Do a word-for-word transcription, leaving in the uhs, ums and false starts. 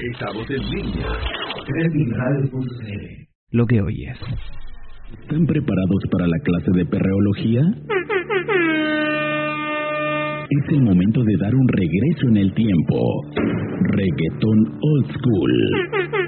Estamos en línea. Creative Radio punto c l. Lo que oyes. ¿Están preparados para la clase de perreología? Es el momento de dar un regreso en el tiempo. Reggaetón Old School.